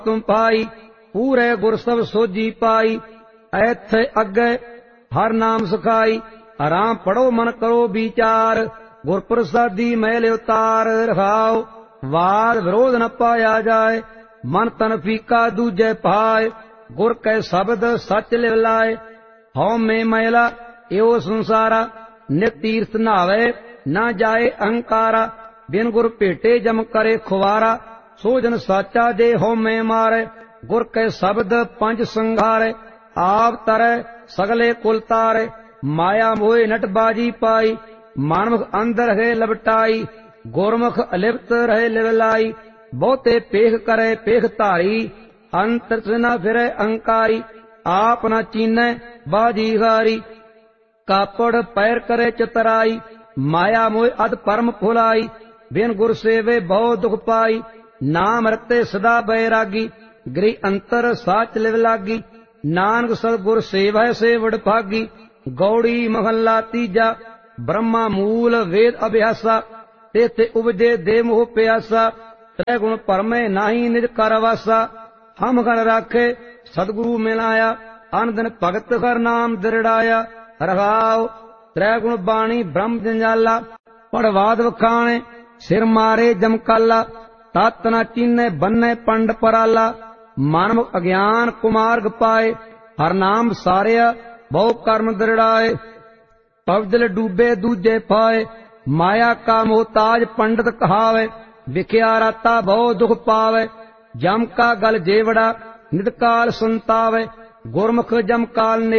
तुम पाई, पूरे गुर सब सोजी पाई। ऐथे अगे हर नाम सिखाई, आराम पढ़ो मन करो विचार। गुर प्रसादी मैल उतार, रखाओ वाद विरोध न पाया जाए। मन तन फीका दूजे पाए, गुर कै शब्द सच लिव लाए। हौ में मैला एओ संसारा, नित तीर्थ नहावे न जाए अहंकारा। बिन गुर भेटे जम करे खुवारा, सो जन साचा दे हौ में मारे। गुर कै शब्द पंच संघारे, आप तरै सगले कुल तारे। माया मोहे नटबाजी पाई, मानमुख अंदर है लपटाई। गुरमुख अलिप्त रहे लिवलाई, बहुते पेख करे पेख धारी। अंतर न फिरे अहंकारी, आप न चीनै बाजी हारी। कापड़ पैर करे चतराई, माया मोह अध परम फुलाई। बिन गुर सेवे बहु दुख पाई, नाम रते सदा बैरागी। गृह अंतर साच लिव लागी, नानक सतगुर सेवै से वडभागी। गौड़ी महला तीजा, ब्रह्मा मूल वेद अभ्यासा। तेथे उपजे दे मोह प्यासा, त्रै गुण परमे नाही निज कर वासा। हम गण राखे सतगुरु मिलाया, अन दिन भगत हर नाम दृढ़ाया। रखाओ त्रै गुण बाणी ब्रह्म जंजाला, पढ़वाद वखाणे सिर मारे जमकाला। तत न चीने बन्ने पंड पराला, मानव अज्ञान कुमार्ग पाए। हर नाम सारिया बहु कर्म दृढ़ाए, पवजल डूबे दूजे पाए। माया का मोहताज पंडित कहावे, विख्या राता बहु दुख पावे। जम का गल जेवड़ा नित काल संतावे, गुरमुख जम काल ने